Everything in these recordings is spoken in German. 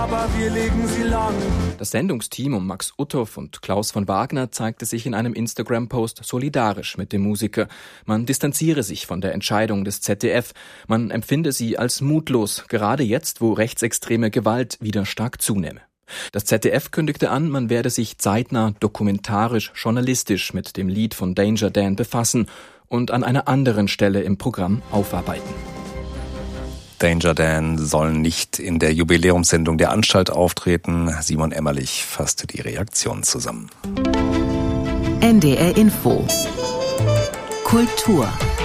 aber wir legen sie lang. Das Sendungsteam um Max Uthoff und Klaus von Wagner zeigte sich in einem Instagram-Post solidarisch mit dem Musiker. Man distanziere sich von der Entscheidung des ZDF. Man empfinde sie als mutlos, gerade jetzt, wo rechtsextreme Gewalt wieder stark zunehme. Das ZDF kündigte an, man werde sich zeitnah dokumentarisch, journalistisch mit dem Lied von Danger Dan befassen und an einer anderen Stelle im Programm aufarbeiten. Danger Dan soll nicht in der Jubiläumssendung der Anstalt auftreten. Simon Emmerlich fasste die Reaktion zusammen. NDR Info. Kultur.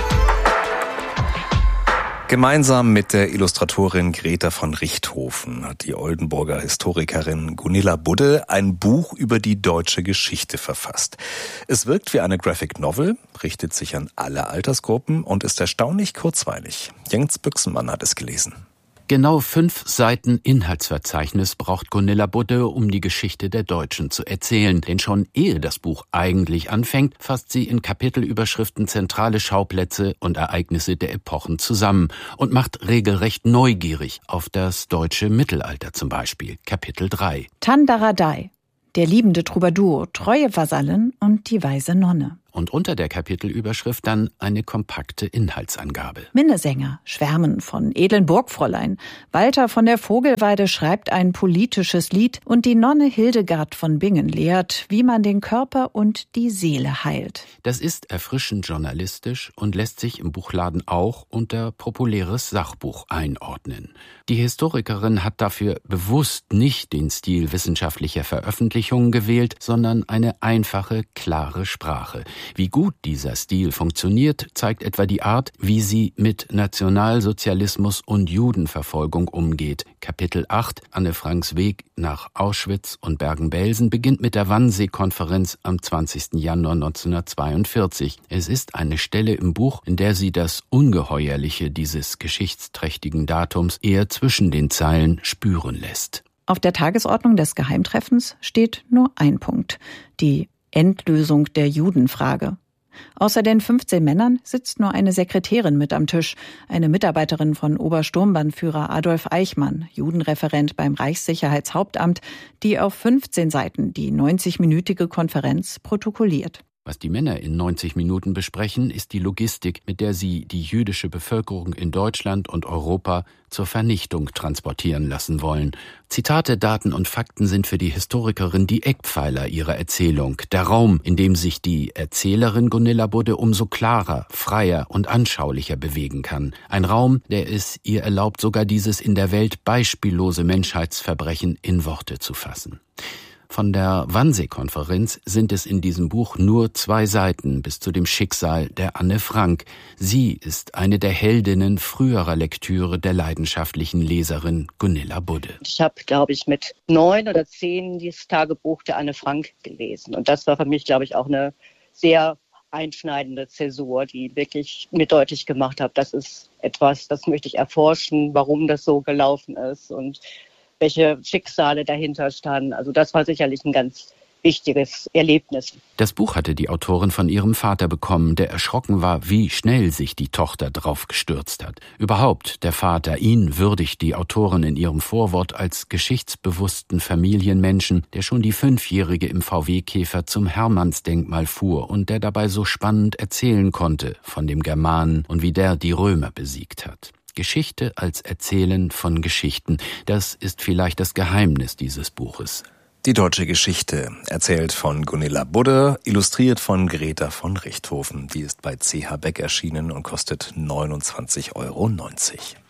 Gemeinsam mit der Illustratorin Greta von Richthofen hat die Oldenburger Historikerin Gunilla Budde ein Buch über die deutsche Geschichte verfasst. Es wirkt wie eine Graphic Novel, richtet sich an alle Altersgruppen und ist erstaunlich kurzweilig. Jens Büchsenmann hat es gelesen. Genau 5 Seiten Inhaltsverzeichnis braucht Gunilla Budde, um die Geschichte der Deutschen zu erzählen. Denn schon ehe das Buch eigentlich anfängt, fasst sie in Kapitelüberschriften zentrale Schauplätze und Ereignisse der Epochen zusammen und macht regelrecht neugierig auf das deutsche Mittelalter zum Beispiel. Kapitel 3. Tandaradai, der liebende Troubadour, treue Vasallen und die weise Nonne. Und unter der Kapitelüberschrift dann eine kompakte Inhaltsangabe. Minnesänger schwärmen von edlen Burgfräulein. Walter von der Vogelweide schreibt ein politisches Lied und die Nonne Hildegard von Bingen lehrt, wie man den Körper und die Seele heilt. Das ist erfrischend journalistisch und lässt sich im Buchladen auch unter populäres Sachbuch einordnen. Die Historikerin hat dafür bewusst nicht den Stil wissenschaftlicher Veröffentlichungen gewählt, sondern eine einfache, klare Sprache. Wie gut dieser Stil funktioniert, zeigt etwa die Art, wie sie mit Nationalsozialismus und Judenverfolgung umgeht. Kapitel 8, Anne Franks Weg nach Auschwitz und Bergen-Belsen, beginnt mit der Wannsee-Konferenz am 20. Januar 1942. Es ist eine Stelle im Buch, in der sie das Ungeheuerliche dieses geschichtsträchtigen Datums eher zwischen den Zeilen spüren lässt. Auf der Tagesordnung des Geheimtreffens steht nur ein Punkt: die Endlösung der Judenfrage. Außer den 15 Männern sitzt nur eine Sekretärin mit am Tisch, eine Mitarbeiterin von Obersturmbannführer Adolf Eichmann, Judenreferent beim Reichssicherheitshauptamt, die auf 15 Seiten die 90-minütige Konferenz protokolliert. Was die Männer in 90 Minuten besprechen, ist die Logistik, mit der sie die jüdische Bevölkerung in Deutschland und Europa zur Vernichtung transportieren lassen wollen. Zitate, Daten und Fakten sind für die Historikerin die Eckpfeiler ihrer Erzählung, der Raum, in dem sich die Erzählerin Gunilla Budde umso klarer, freier und anschaulicher bewegen kann. Ein Raum, der es ihr erlaubt, sogar dieses in der Welt beispiellose Menschheitsverbrechen in Worte zu fassen. Von der Wannsee-Konferenz sind es in diesem Buch nur 2 Seiten bis zu dem Schicksal der Anne Frank. Sie ist eine der Heldinnen früherer Lektüre der leidenschaftlichen Leserin Gunilla Budde. Ich habe, glaube ich, mit 9 oder 10 dieses Tagebuch der Anne Frank gelesen. Und das war für mich, glaube ich, auch eine sehr einschneidende Zäsur, die wirklich mir deutlich gemacht hat, das ist etwas, das möchte ich erforschen, warum das so gelaufen ist und welche Schicksale dahinter standen. Also das war sicherlich ein ganz wichtiges Erlebnis. Das Buch hatte die Autorin von ihrem Vater bekommen, der erschrocken war, wie schnell sich die Tochter drauf gestürzt hat. Überhaupt, der Vater, ihn würdigt die Autorin in ihrem Vorwort als geschichtsbewussten Familienmenschen, der schon die 5-Jährige im VW-Käfer zum Hermannsdenkmal fuhr und der dabei so spannend erzählen konnte von dem Germanen und wie der die Römer besiegt hat. Geschichte als Erzählen von Geschichten, das ist vielleicht das Geheimnis dieses Buches. Die deutsche Geschichte, erzählt von Gunilla Budde, illustriert von Greta von Richthofen. Die ist bei CH Beck erschienen und kostet 29,90 €.